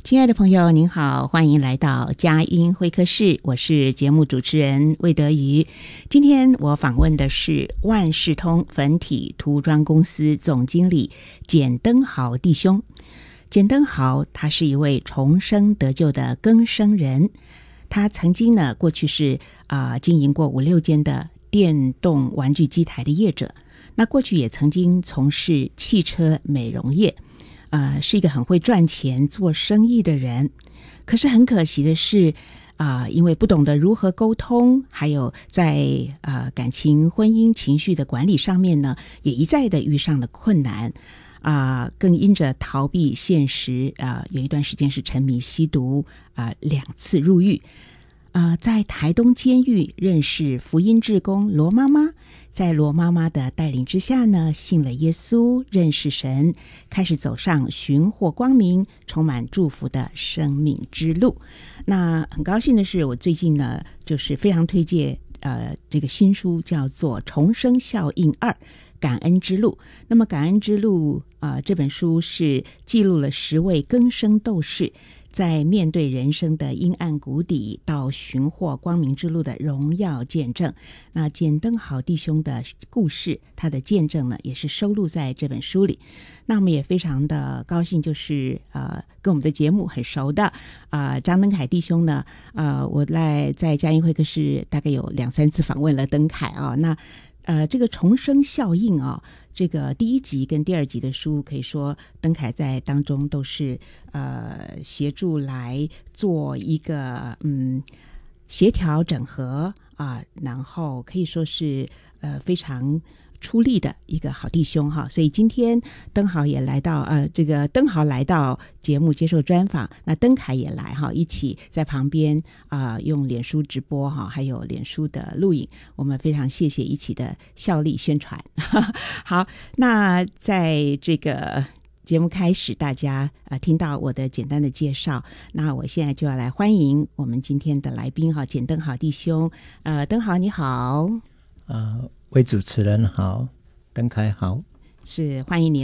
亲爱的朋友您好，欢迎来到佳音会客室，我是节目主持人魏德瑜。今天我访问的是万事通粉体涂装公司总经理简登豪弟兄。简登豪他是一位重生得救的更生人，他曾经呢过去是经营过5-6间的电动玩具机台的业者，那过去也曾经从事汽车美容业，是一个很会赚钱做生意的人。可是很可惜的是因为不懂得如何沟通，还有在感情婚姻情绪的管理上面呢，也一再的遇上了困难更因着逃避现实有一段时间是沉迷吸毒2次入狱。在台东监狱认识福音志工罗妈妈，在罗妈妈的带领之下呢，信了耶稣，认识神，开始走上寻获光明充满祝福的生命之路。那很高兴的是，我最近呢就是非常推荐这个新书，叫做《重生效应2感恩之路》。那么感恩之路这本书是记录了10位更生斗士在面对人生的阴暗谷底到寻获光明之路的荣耀见证。那简登豪弟兄的故事，他的见证呢也是收录在这本书里。那我们也非常的高兴，就是跟我们的节目很熟的张登凯弟兄呢，我在佳音会客室大概有2-3次访问了登凯那这个重生效应这个第1集跟第2集的书，可以说登凯在当中都是协助来做一个协调整合然后可以说是非常出力的一个好弟兄所以今天登豪也来到登豪来到节目接受专访，那登凯也来一起在旁边用脸书直播还有脸书的录影，我们非常谢谢一起的效力宣传好，那在这个节目开始，大家听到我的简单的介绍，那我现在就要来欢迎我们今天的来宾简登豪弟兄。登豪你好。 魏主持人好，登凯好， 是欢迎你